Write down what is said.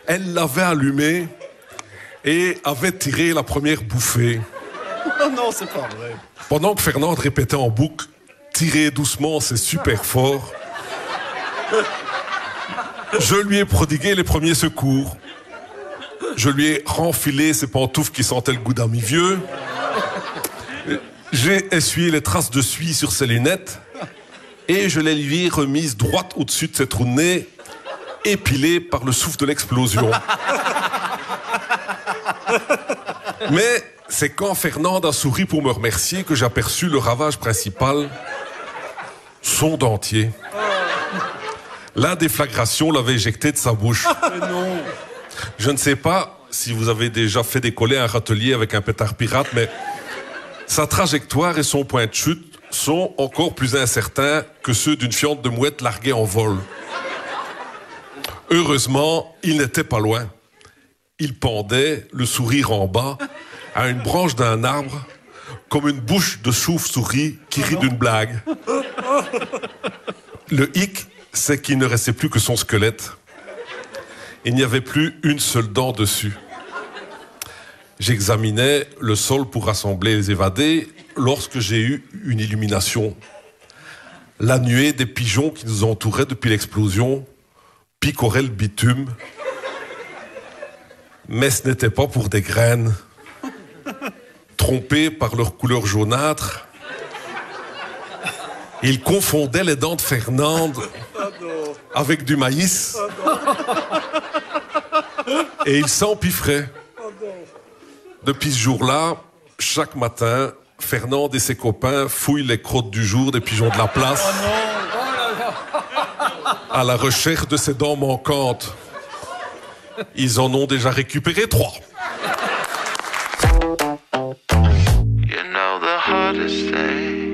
Elle l'avait allumé et avait tiré la première bouffée. Oh non, c'est pas vrai. Pendant que Fernande répétait en boucle « Tirez doucement, c'est super fort », je lui ai prodigué les premiers secours. Je lui ai renfilé ses pantoufles qui sentaient le goût d'un mi-vieux. J'ai essuyé les traces de suie sur ses lunettes et je les lui ai remises droite au-dessus de ses trous de nez, épilées par le souffle de l'explosion. Mais c'est quand Fernande a souri pour me remercier que j'ai aperçu le ravage principal, son dentier. La déflagration l'avait éjecté de sa bouche. Je ne sais pas si vous avez déjà fait décoller un râtelier avec un pétard pirate, mais sa trajectoire et son point de chute sont encore plus incertains que ceux d'une fiente de mouette larguée en vol. Heureusement, il n'était pas loin. Il pendait, le sourire en bas, à une branche d'un arbre, comme une bouche de chauve-souris qui rit d'une blague. Le hic, c'est qu'il ne restait plus que son squelette. Il n'y avait plus une seule dent dessus. J'examinais le sol pour rassembler les évadés lorsque j'ai eu une illumination. La nuée des pigeons qui nous entouraient depuis l'explosion picorait le bitume. Mais ce n'était pas pour des graines. Trompés par leur couleur jaunâtre, ils confondaient les dents de Fernande avec du maïs et ils s'empiffraient. Depuis ce jour-là, chaque matin, Fernande et ses copains fouillent les crottes du jour des pigeons de la place à la recherche de ces dents manquantes. Ils en ont déjà récupéré 3. You know the hardest thing